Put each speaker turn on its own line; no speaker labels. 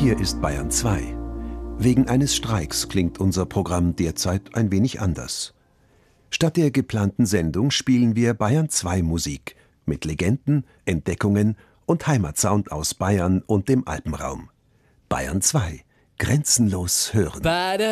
Hier ist Bayern 2. Wegen eines Streiks klingt unser Programm derzeit ein wenig anders. Statt der geplanten Sendung spielen wir Bayern 2 Musik mit Legenden, Entdeckungen und Heimatsound aus Bayern und dem Alpenraum. Bayern 2. Grenzenlos hören.